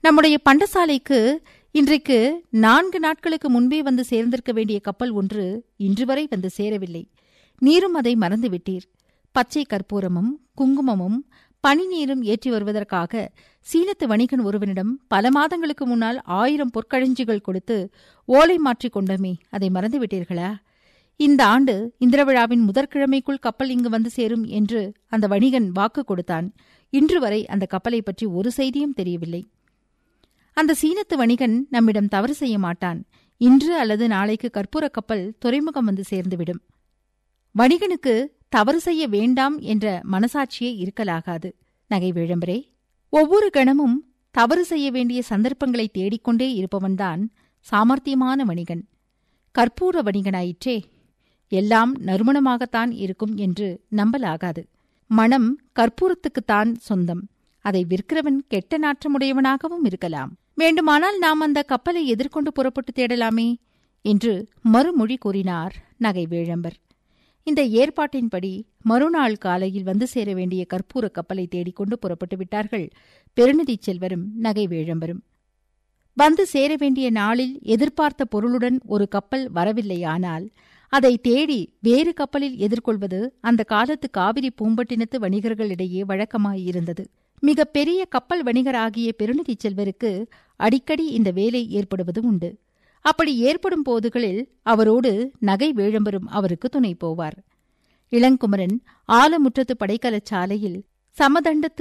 நம்முடைய பண்டசாலைக்கு இன்றைக்கு 4 நாட்களுக்கு முன்பே வந்து சேர்ந்திருக்க வேண்டிய கப்பல் ஒன்று இன்று வரை வந்து சேரவில்லை. நீரும் அதை மறந்துவிட்டீர். பச்சை கற்பூரமும் குங்குமமும் பனிநீரும் ஏற்றி வருவதற்காக சீனத்து வணிகன் ஒருவனிடம் பல மாதங்களுக்கு முன்னால் 1000 பொற்கழஞ்சிகள் கொடுத்து ஓலை மாற்றிக் கொண்டோமே, அதை மறந்துவிட்டீர்களா? இந்த ஆண்டு இந்திரவிழாவின் முதற்கிழமைக்குள் கப்பல் இங்கு வந்து சேரும் என்று அந்த வணிகன் வாக்கு கொடுத்தான். இன்று வரை அந்த கப்பலை பற்றி ஒரு செய்தியும் தெரியவில்லை. அந்த சீனத்து வணிகன் நம்மிடம் தவறு செய்ய மாட்டான். இன்று அல்லது நாளைக்கு கற்பூர கப்பல் துறைமுகம் வந்து சேர்ந்துவிடும். வணிகனுக்கு தவறு செய்ய வேண்டாம் என்ற மனசாட்சியே இருக்கலாகாது. நகை வேழம்பரே, ஒவ்வொரு கணமும் தவறு செய்ய வேண்டிய சந்தர்ப்பங்களை தேடிக்கொண்டே இருப்பவன்தான் சாமர்த்தியமான வணிகன். கற்பூர வணிகனாயிற்றே, எல்லாம் நறுமணமாகத்தான் இருக்கும் என்று நம்பலாகாது. மனம் கற்பூரத்துக்குத்தான் சொந்தம். அதை விற்கிறவன் கெட்ட நாற்றமுடையவனாகவும் இருக்கலாம். வேண்டுமானால் நாம் அந்த கப்பலை எதிர்கொண்டு புறப்பட்டு தேடலாமே என்று மறுமொழி கூறினார் நகை வேழம்பர். இந்த ஏற்பாட்டின்படி மறுநாள் காலையில் வந்து சேர வேண்டிய கற்பூர கப்பலை தேடிக்கொண்டு புறப்பட்டு விட்டார்கள் பெருநிதிச் செல்வரும் நகை வேழம்பரும். வந்து சேர வேண்டிய நாளில் எதிர்பார்த்த பொருளுடன் ஒரு கப்பல் வரவில்லையானால் அதை தேடி வேறு கப்பலில் எதிர்கொள்வது அந்த காலத்து காவிரி பூம்பட்டினத்து வணிகர்களிடையே வழக்கமாயிருந்தது. மிக பெரிய கப்பல் வணிகராகிய பெருநிதிச் செல்வருக்கு அடிக்கடி இந்த வேலை ஏற்படுவது உண்டு. அப்படி ஏற்படும் போதுகளில் அவரோடு நகை வேழம்பரும் அவருக்கு துணை போவார். இளங்குமரன் ஆலமுற்றத்து படைக்கலச் சாலையில் சமதண்டத்து